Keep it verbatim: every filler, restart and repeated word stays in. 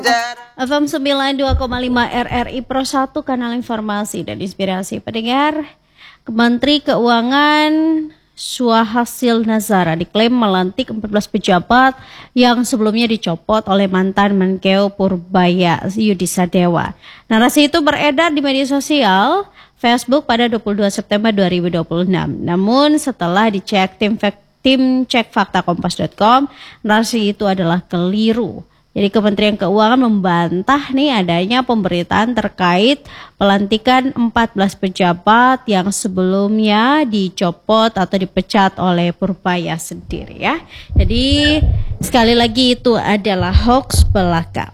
F M sembilan puluh dua koma lima R R I Pro satu, kanal informasi dan inspirasi pendengar. Menteri Keuangan Suhasil Nazara diklaim melantik empat belas pejabat yang sebelumnya dicopot oleh mantan Menkeu Purbaya Yudisadewa. Narasi itu beredar di media sosial Facebook pada dua puluh dua September dua ribu dua puluh enam. Namun setelah dicek tim tim cek fakta kompas dot com, narasi itu adalah keliru. Jadi Kementerian Keuangan membantah nih adanya pemberitaan terkait pelantikan empat belas pejabat yang sebelumnya dicopot atau dipecat oleh Purbaya sendiri ya. Jadi sekali lagi itu adalah hoax belaka.